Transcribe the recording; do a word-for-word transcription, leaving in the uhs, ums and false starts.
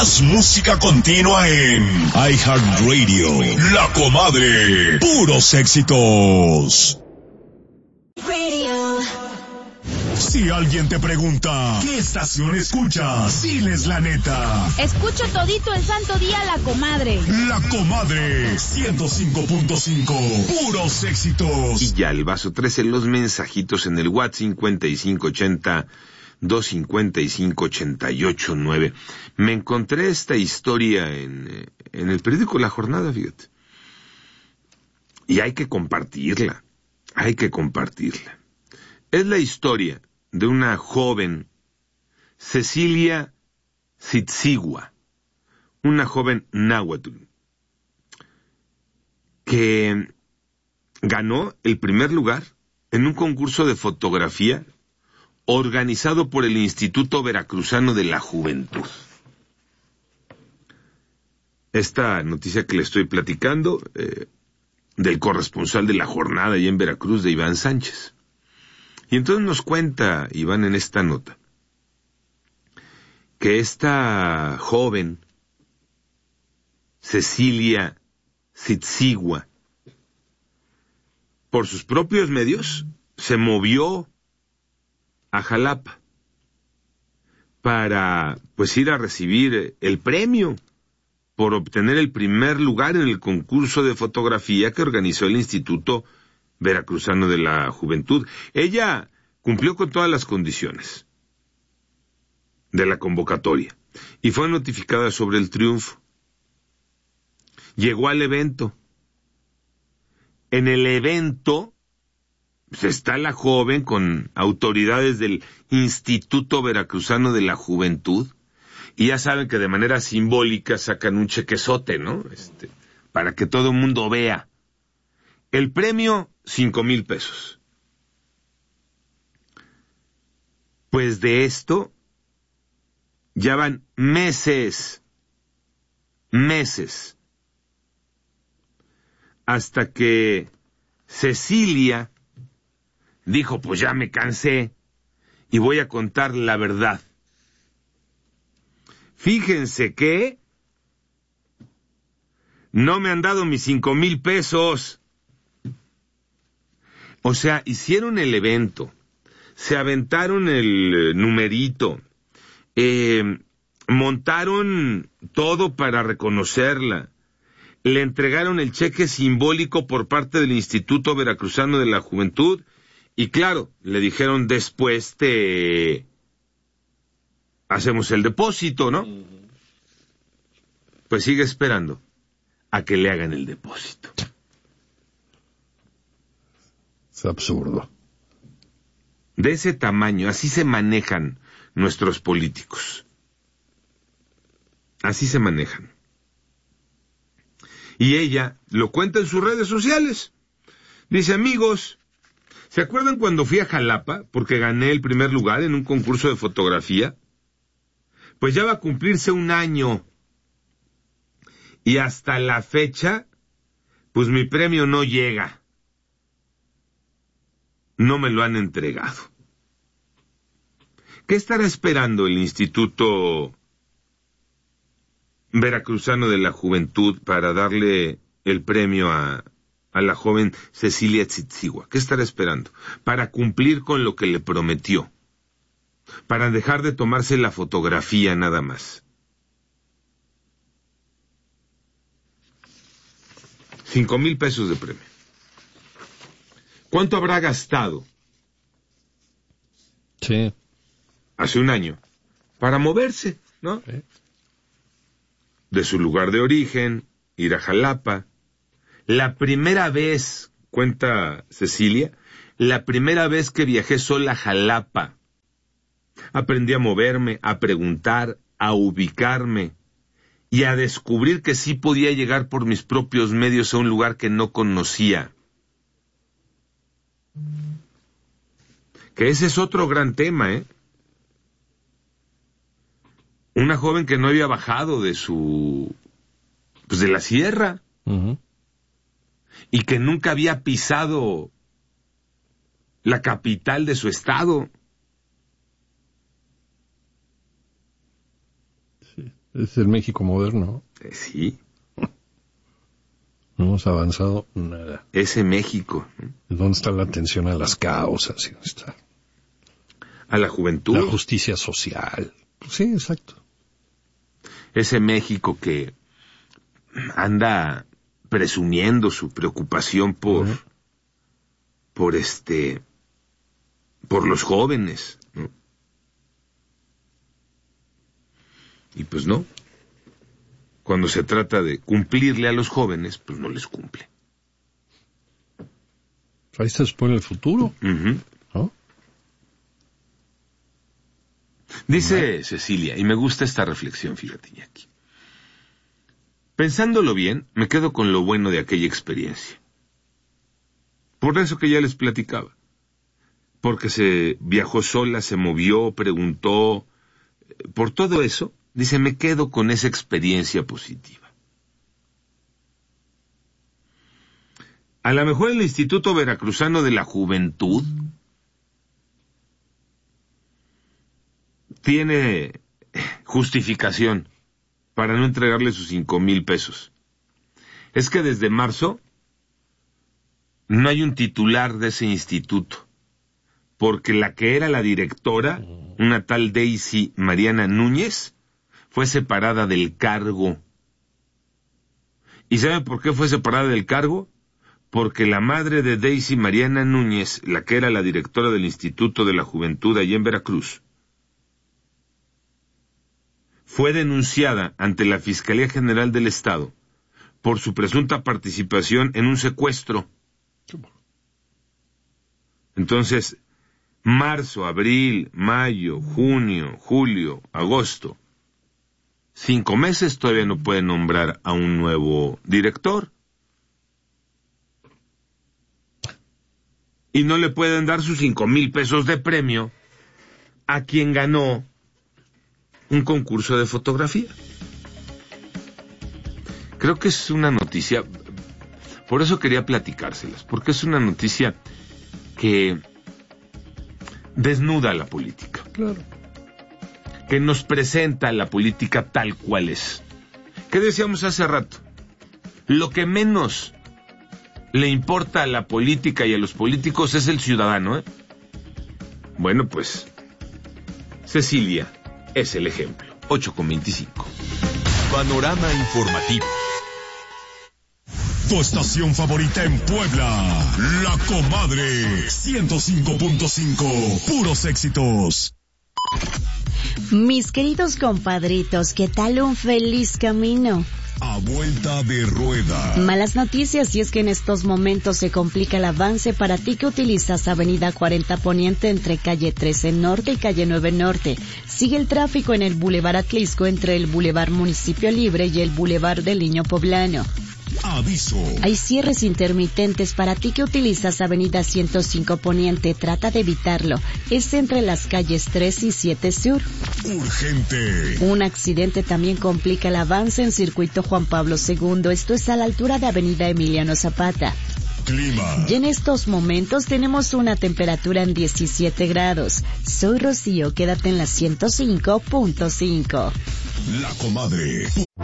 Más música continua en iHeartRadio. La Comadre. Puros éxitos. Si alguien te pregunta, ¿qué estación escuchas? Diles la neta. Escucho todito el santo día La Comadre. La Comadre, ciento cinco punto cinco. Puros éxitos. Y ya el vaso trece, los mensajitos en el WhatsApp cincuenta y cinco ochenta, doscientos cincuenta y cinco, ochenta y ocho nueve. Me encontré esta historia en, en el periódico La Jornada, fíjate. Y hay que compartirla. Hay que compartirla. Es la historia de una joven, Cecilia Tzitzigua, una joven náhuatl, que ganó el primer lugar en un concurso de fotografía organizado por el Instituto Veracruzano de la Juventud. Esta noticia que le estoy platicando, eh, del corresponsal de La Jornada allá en Veracruz, de Iván Sánchez. Y entonces nos cuenta Iván en esta nota que esta joven, Cecilia Tzitzigua, por sus propios medios, se movió a Jalapa para, pues, ir a recibir el premio por obtener el primer lugar en el concurso de fotografía que organizó el Instituto Veracruzano de la Juventud. Ella cumplió con todas las condiciones de la convocatoria y fue notificada sobre el triunfo. Llegó al evento. En el evento pues, está la joven con autoridades del Instituto Veracruzano de la Juventud, y ya saben que de manera simbólica sacan un chequezote, ¿no? Este, para que todo el mundo vea. El premio, cinco mil pesos. Pues de esto ya van meses, meses, hasta que Cecilia dijo, pues ya me cansé y voy a contar la verdad. Fíjense que no me han dado mis cinco mil pesos. O sea, hicieron el evento, se aventaron el numerito, eh, montaron todo para reconocerla, le entregaron el cheque simbólico por parte del Instituto Veracruzano de la Juventud, y claro, le dijeron después te hacemos el depósito, ¿no? Pues sigue esperando a que le hagan el depósito. Es absurdo. De ese tamaño, así se manejan nuestros políticos. Así se manejan. Y ella lo cuenta en sus redes sociales. Dice, amigos, ¿se acuerdan cuando fui a Jalapa porque gané el primer lugar en un concurso de fotografía? Pues ya va a cumplirse un año. Y hasta la fecha, pues mi premio no llega. No me lo han entregado. ¿Qué estará esperando el Instituto Veracruzano de la Juventud para darle el premio a, a la joven Cecilia Tzitzigua? ¿Qué estará esperando? Para cumplir con lo que le prometió. Para dejar de tomarse la fotografía nada más. Cinco mil pesos de premio. ¿Cuánto habrá gastado? Sí. Hace un año. Para moverse, ¿no? Sí. De su lugar de origen, ir a Jalapa. La primera vez, cuenta Cecilia, la primera vez que viajé sola a Jalapa. Aprendí a moverme, a preguntar, a ubicarme y a descubrir que sí podía llegar por mis propios medios a un lugar que no conocía. Que ese es otro gran tema, ¿eh? Una joven que no había bajado de su... pues de la sierra. Uh-huh. Y que nunca había pisado la capital de su estado. sí. Es el México moderno. Eh, sí. No hemos avanzado nada. Ese México. ¿no? ¿Dónde está la atención a las causas? ¿Dónde está? A la juventud. La justicia social. Sí, exacto. Ese México que anda presumiendo su preocupación por, uh-huh. por este, por los jóvenes, ¿no? Y pues no. Cuando se trata de cumplirle a los jóvenes, pues no les cumple. Ahí se expone el futuro. Uh-huh. ¿No? Dice ¿No? Cecilia, y me gusta esta reflexión, fíjate, Iñaki. Pensándolo bien, me quedo con lo bueno de aquella experiencia. Por eso que ya les platicaba. Porque se viajó sola, se movió, preguntó. Por todo eso, dice, me quedo con esa experiencia positiva. A lo mejor el Instituto Veracruzano de la Juventud tiene justificación para no entregarle sus cinco mil pesos. Es que desde marzo no hay un titular de ese instituto, porque la que era la directora, una tal Daisy Mariana Núñez, fue separada del cargo. ¿Y saben por qué fue separada del cargo? Porque la madre de Daisy Mariana Núñez, la que era la directora del Instituto de la Juventud allá en Veracruz, fue denunciada ante la Fiscalía General del Estado por su presunta participación en un secuestro. Entonces, marzo, abril, mayo, junio, julio, agosto, cinco meses todavía no pueden nombrar a un nuevo director. Y no le pueden dar sus cinco mil pesos de premio a quien ganó un concurso de fotografía. Creo que es una noticia, por eso quería platicárselas, porque es una noticia que desnuda la política. Claro. Que nos presenta la política tal cual es. ¿Qué decíamos hace rato? Lo que menos le importa a la política y a los políticos es el ciudadano, ¿eh? Bueno, pues, Cecilia es el ejemplo. ocho con veinticinco. Panorama informativo. Tu estación favorita en Puebla, La Comadre, ciento cinco punto cinco, puros éxitos. Mis queridos compadritos, ¿qué tal un feliz camino? A vuelta de rueda. Malas noticias, y es que en estos momentos se complica el avance para ti que utilizas Avenida cuarenta Poniente entre calle trece Norte y calle nueve Norte. Sigue el tráfico en el Boulevard Atlisco entre el Boulevard Municipio Libre y el Boulevard del Niño Poblano. Aviso. Hay cierres intermitentes para ti que utilizas Avenida ciento cinco Poniente. Trata de evitarlo. Es entre las calles tres y siete Sur. Urgente. Un accidente también complica el avance en Circuito Juan Pablo segundo. Esto es a la altura de Avenida Emiliano Zapata. Clima. Y en estos momentos tenemos una temperatura en diecisiete grados. Soy Rocío, quédate en la ciento cinco punto cinco. La Comadre.